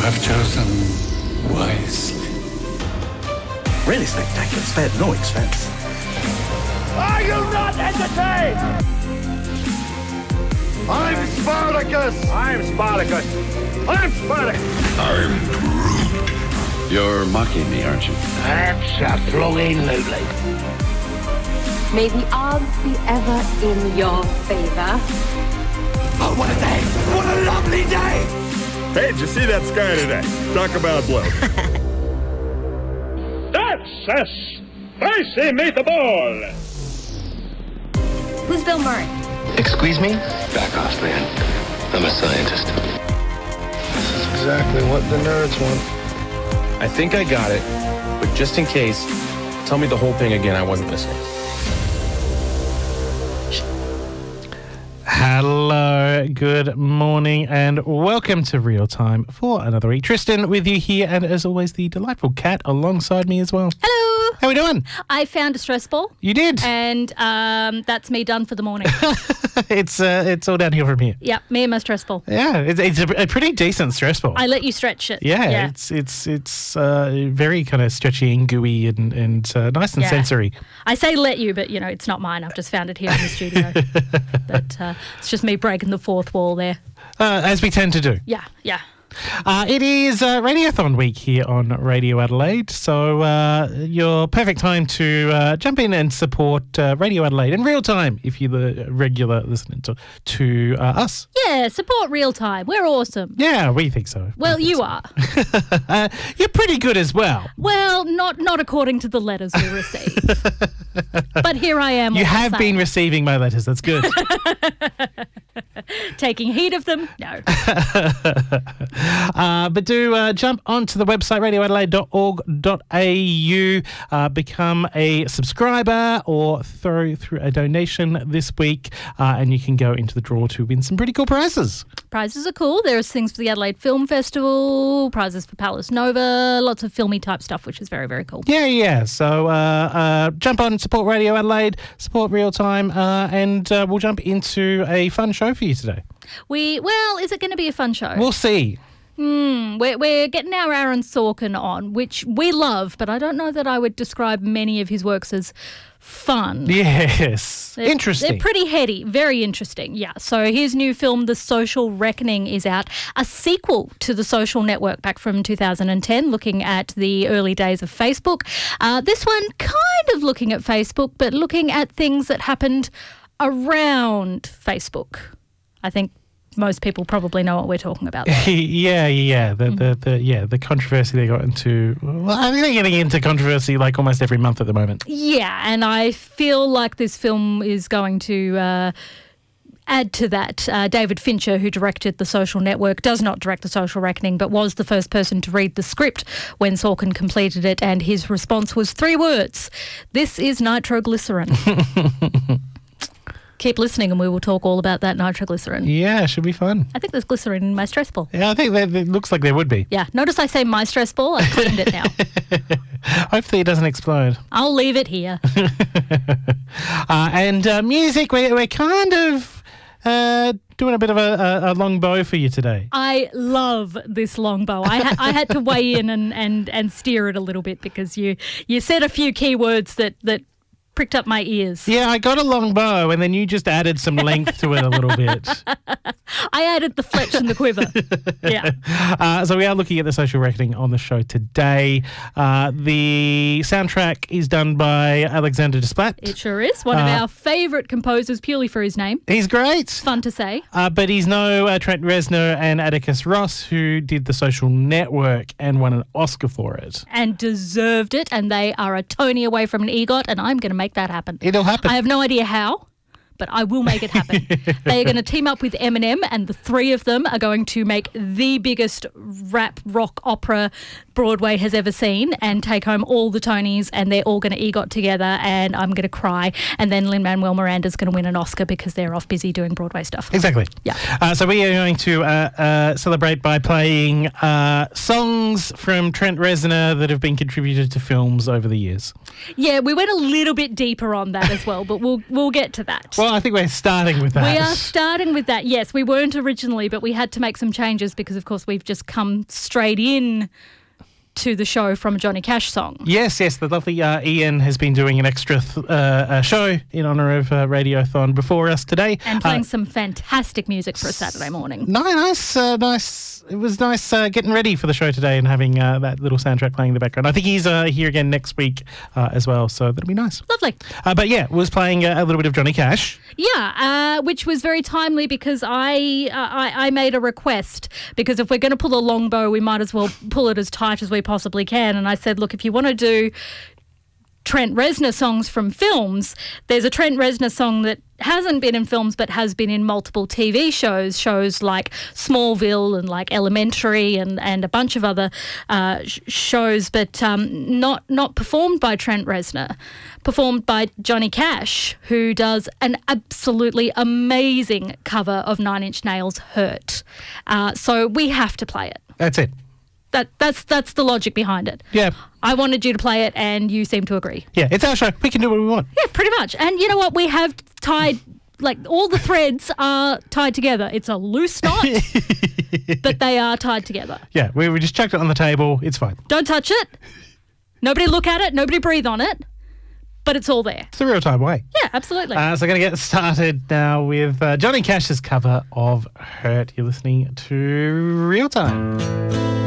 have chosen wisely. Really spectacular, spared no expense. Are you not entertained? I'm Spartacus! I'm Spartacus! I'm Spartacus! I'm Groot. You're mocking me, aren't you? Absolutely. May the odds be ever in your favor. Oh, what a day! What a lovely day! Hey, did you see that sky today? Talk about blue. That's a spicy meatball! Who's Bill Murray? Excuse me? Back off, man. I'm a scientist. This is exactly what the nerds want. I think I got it, but just in case, tell me the whole thing again. I wasn't listening. Hello, good morning, and welcome to Real Time for another week. Tristan with you here, and as always, the delightful Kat alongside me as well. Hello. How are we doing? I found a stress ball. You did? And that's me done for the morning. It's all downhill from here. Yeah, me and my stress ball. Yeah, it's a pretty decent stress ball. I let you stretch it. Yeah. It's very kind of stretchy and gooey and nice and sensory. I say let you, but, it's not mine. I've just found it here in the studio. But it's just me breaking the fourth wall there. As we tend to do. Yeah. It is Radiothon week here on Radio Adelaide, so your perfect time to jump in and support Radio Adelaide in real time if you're the regular listener to us. Yeah, support Real Time. We're awesome. Yeah, we think so. Well, you are. You're pretty good as well. Well, not according to the letters we receive. But here I am. You have been receiving my letters. That's good. Taking heed of them? No. But do jump onto the website radioadelaide.org.au, become a subscriber or throw through a donation this week, and you can go into the draw to win some pretty cool prizes. Prizes are cool. There's things for the Adelaide Film Festival, prizes for Palace Nova, lots of filmy type stuff, which is very, very cool. Yeah. So jump on, support Radio Adelaide, support Real Time, and we'll jump into a fun show for you today. Is it going to be a fun show? We'll see. We're getting our Aaron Sorkin on, which we love, but I don't know that I would describe many of his works as fun. Yes. Interesting. They're pretty heady, very interesting. Yeah. So his new film, The Social Reckoning, is out, a sequel to The Social Network back from 2010, looking at the early days of Facebook. This one kind of looking at Facebook, but looking at things that happened around Facebook. I think most people probably know what we're talking about there. The controversy they got into. Well, I think they're getting into controversy like almost every month at the moment. Yeah, and I feel like this film is going to add to that. David Fincher, who directed The Social Network, does not direct The Social Reckoning, but was the first person to read the script when Sorkin completed it, and his response was 3 words: "This is nitroglycerin." Keep listening and we will talk all about that nitroglycerin. Yeah, should be fun. I think there's glycerin in my stress ball. Yeah, I think it looks like there would be. Yeah, notice I say my stress ball. I've cleaned it now. Hopefully it doesn't explode. I'll leave it here. And music, we're kind of doing a bit of a long bow for you today. I love this long bow. I had to weigh in and steer it a little bit because you said a few keywords that pricked up my ears. Yeah, I got a long bow and then you just added some length to it a little bit. I added the fletch and the quiver. Yeah. So we are looking at The Social Reckoning on the show today. The soundtrack is done by Alexander Desplat. It sure is. One of our favourite composers purely for his name. He's great. Fun to say. But he's no Trent Reznor and Atticus Ross, who did The Social Network and won an Oscar for it. And deserved it. And they are a Tony away from an EGOT, and I'm going to make that happen. It'll happen. I have no idea how, but I will make it happen. They are going to team up with Eminem, and the 3 of them are going to make the biggest rap rock opera Broadway has ever seen and take home all the Tonys, and they're all going to EGOT together, and I'm going to cry, and then Lin-Manuel Miranda's going to win an Oscar because they're off busy doing Broadway stuff. Exactly. Yeah. So we are going to celebrate by playing songs from Trent Reznor that have been contributed to films over the years. Yeah, we went a little bit deeper on that as well, but we'll get to that. Well, I think we're starting with that. We are starting with that. Yes, we weren't originally, but we had to make some changes because, of course, we've just come straight in to the show from a Johnny Cash song. Yes. The lovely Ian has been doing an extra show in honour of Radiothon before us today. And playing some fantastic music for a Saturday morning. Nice. It was nice getting ready for the show today and having that little soundtrack playing in the background. I think he's here again next week as well, so that'll be nice. Lovely. But yeah, was playing a little bit of Johnny Cash. Yeah, which was very timely because I made a request, because if we're going to pull a long bow, we might as well pull it as tight as we possibly can. And I said, look, if you want to do Trent Reznor songs from films, there's a Trent Reznor song that hasn't been in films but has been in multiple TV shows like Smallville and like Elementary and a bunch of other shows, but not performed by Trent Reznor, performed by Johnny Cash, who does an absolutely amazing cover of Nine Inch Nails' Hurt. So we have to play it. That's it. That's the logic behind it. Yeah. I wanted you to play it and you seem to agree. Yeah, it's our show. We can do what we want. Yeah, pretty much. And you know what? We have tied, like, all the threads are tied together. It's a loose knot, but they are tied together. Yeah, we just chucked it on the table. It's fine. Don't touch it. Nobody look at it. Nobody breathe on it. But it's all there. It's the real-time way. Yeah, absolutely. So I'm going to get started now with Johnny Cash's cover of Hurt. You're listening to Real Time.